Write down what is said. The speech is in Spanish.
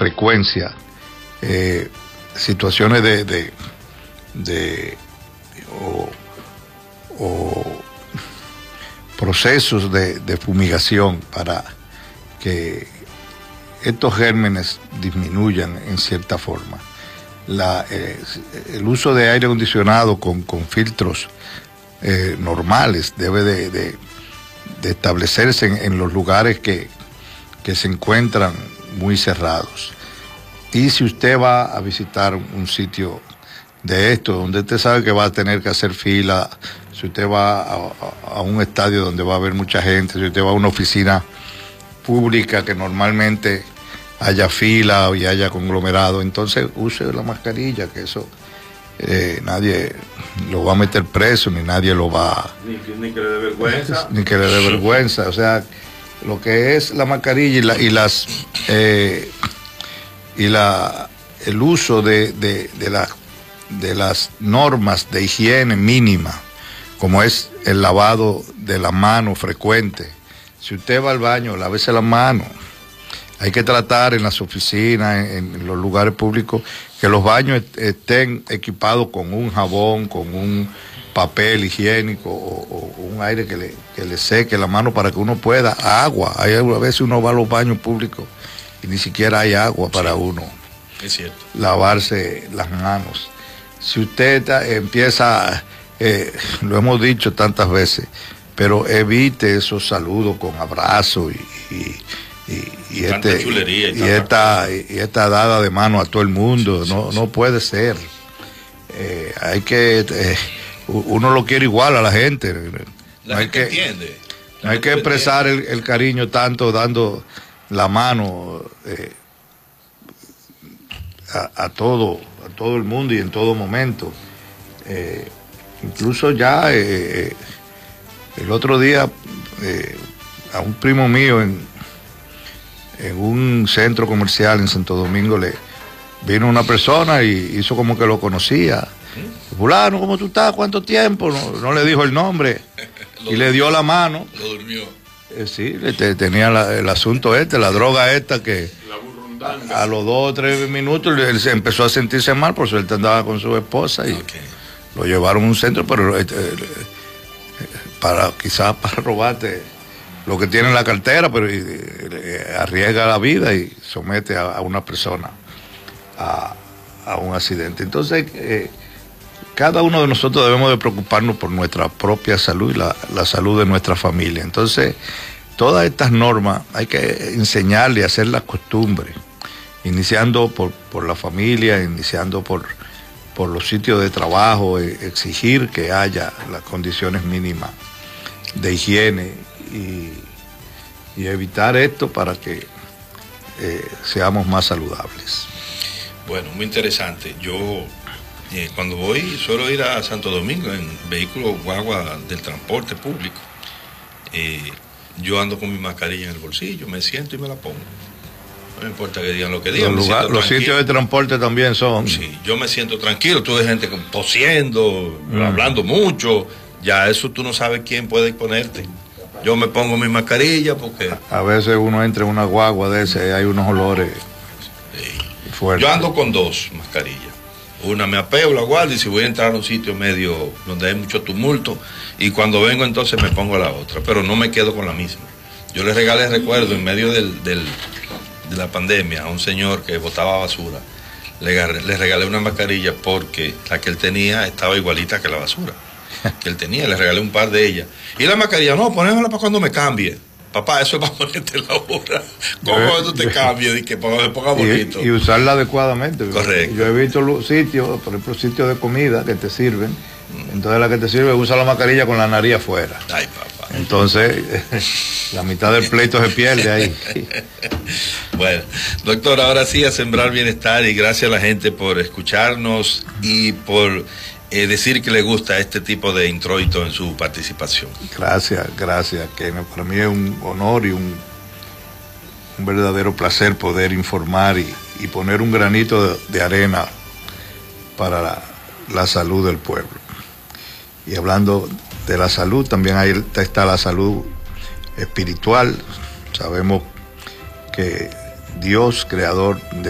frecuencia situaciones o procesos de fumigación para que estos gérmenes disminuyan en cierta forma. El uso de aire acondicionado con filtros normales debe de establecerse en los lugares que se encuentran muy cerrados. Y si usted va a visitar un sitio de esto, donde usted sabe que va a tener que hacer fila, si usted va a un estadio donde va a haber mucha gente, si usted va a una oficina pública que normalmente haya fila y haya conglomerado, entonces use la mascarilla, que eso nadie lo va a meter preso, ni nadie lo va ni que le dé vergüenza. Ni que le dé vergüenza. O sea, lo que es la mascarilla el uso de las normas de higiene mínima, como es el lavado de la mano frecuente. Si usted va al baño, lávese las manos. Hay que tratar en las oficinas, en los lugares públicos, que los baños estén equipados con un jabón, con un papel higiénico o un aire que le seque la mano para que uno pueda, agua. A veces uno va a los baños públicos y ni siquiera hay agua para uno lavarse las manos. Si usted empieza, lo hemos dicho tantas veces, pero evite esos saludos con abrazos y esta dada de mano a todo el mundo. No puede ser. Hay que uno lo quiere igual a la gente. No hay que expresar el cariño tanto dando la mano a todo el mundo y en todo momento. Incluso ya el otro día a un primo mío en un centro comercial en Santo Domingo le vino una persona y hizo como que lo conocía. Fulano, ¿cómo tú estás? ¿Cuánto tiempo? No le dijo el nombre y le dio la mano. Lo durmió. Sí, tenía el asunto la droga que a los 2 o 3 minutos él se empezó a sentirse mal, por suerte andaba con su esposa y lo llevaron a un centro, pero quizás para robarte lo que tiene en la cartera, pero arriesga la vida y somete a una persona a un accidente. Entonces, cada uno de nosotros debemos de preocuparnos por nuestra propia salud y la salud de nuestra familia. Entonces, todas estas normas hay que enseñarle a hacer las costumbres, iniciando por la familia, iniciando por los sitios de trabajo, exigir que haya las condiciones mínimas de higiene y evitar esto para que seamos más saludables. Bueno, muy interesante. Yo cuando voy suelo ir a Santo Domingo en vehículos guagua del transporte público. Yo ando con mi mascarilla en el bolsillo, me siento y me la pongo. No me importa que digan lo que digan. Los sitios de transporte también son. Sí, yo me siento tranquilo. Tú ves gente tosiendo, hablando mucho. Ya eso tú no sabes quién puede exponerte. Yo me pongo mi mascarilla porque... A veces uno entra en una guagua de ese y hay unos olores fuertes. Yo ando con 2 mascarillas. Una me apeo, la guardo, y si voy a entrar a un sitio medio donde hay mucho tumulto, y cuando vengo entonces me pongo la otra, pero no me quedo con la misma. Yo le regalé, recuerdo, en medio de la pandemia a un señor que botaba basura. Le regalé una mascarilla porque la que él tenía estaba igualita que la basura que él tenía. Le regalé un par de ellas. Y la mascarilla, no, ponémela para cuando me cambie. Papá, eso es para ponerte la hora. ¿Cómo tú te cambias? Y que me ponga bonito. Y usarla adecuadamente. Correcto. Yo he visto los sitios, por ejemplo, sitios de comida que te sirven. Entonces la que te sirve usa la mascarilla con la nariz afuera. Ay, papá. Entonces, la mitad del pleito se pierde ahí. Bueno, doctor, ahora sí a sembrar bienestar, y gracias a la gente por escucharnos y por decir que le gusta este tipo de introito en su participación. Gracias, que para mí es un honor y un verdadero placer poder informar y poner un granito de arena para la salud del pueblo. Y hablando de la salud, también ahí está la salud espiritual. Sabemos que Dios, creador de